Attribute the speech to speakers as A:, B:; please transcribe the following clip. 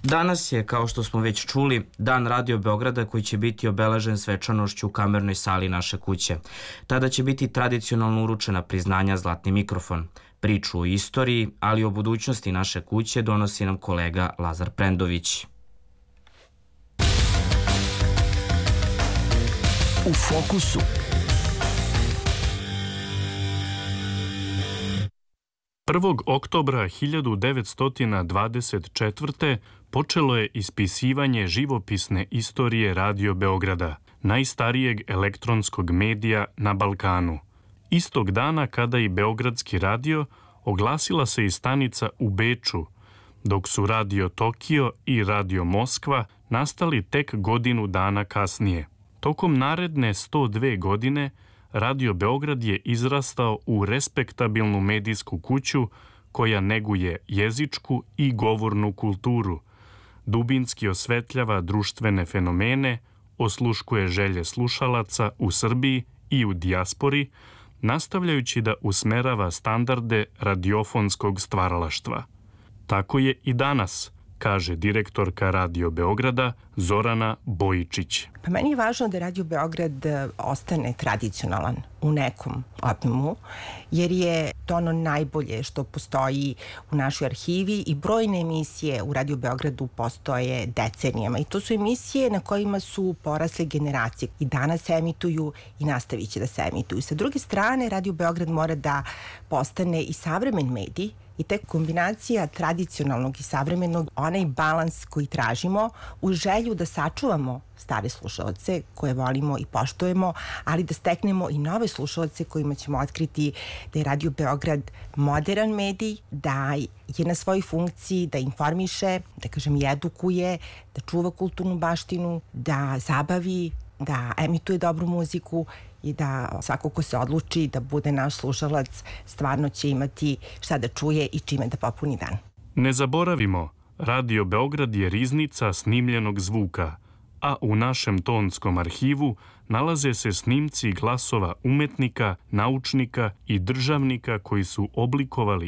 A: Danas je, kao što smo već čuli, Dan Radio Beograda koji će biti obeležen svečanošću u kamernej sali naše kuće. Tada će biti tradicionalno uručena priznanja Zlatni mikrofon. Priču o istoriji, ali i o budućnosti naše kuće donosi nam kolega Lazar Prendović.
B: U fokusu.
C: Prvog oktobra 1924. počelo je ispisivanje živopisne istorije Radio Beograda, najstarijeg elektronskog medija na Balkanu. Istog dana kada i Beogradski radio oglasila se i stanica u Beču, dok su Radio Tokio i Radio Moskva nastali tek godinu dana kasnije. Tokom naredne 102 godine Radio Beograd je izrastao u respektabilnu medijsku kuću koja neguje jezičku i govornu kulturu, dubinski osvetljava društvene fenomene, osluškuje želje slušalaca u Srbiji i u dijaspori, nastavljajući da usmerava standarde radiofonskog stvaralaštva. Tako je i danas, kaže direktorka Radio Beograda Zorana Bojičić.
D: Pa meni je važno da Radio Beograd ostane tradicionalan u nekom obimu, jer je to ono najbolje što postoji u našoj arhivi i brojne emisije u Radio Beogradu postoje decenijama. I to su emisije na kojima su porasle generacije i danas se emituju i nastavit će da se emituju. Sa druge strane, Radio Beograd mora da postane i savremen medij, i te kombinacija tradicionalnog i savremenog, onaj balans koji tražimo u želju da sačuvamo stare slušalce koje volimo i poštujemo, ali da steknemo i nove slušalce kojima ćemo otkriti da je Radio Beograd modern medij, da je na svojoj funkciji da informiše, da kažem i edukuje, da čuva kulturnu baštinu, da zabavi, da emituje dobru muziku i da svako ko se odluči da bude naš slušalac stvarno će imati šta da čuje i čime da popuni dan.
C: Ne zaboravimo, Radio Beograd je riznica snimljenog zvuka, a u našem tonskom arhivu nalaze se snimci glasova umetnika, naučnika i državnika koji su oblikovali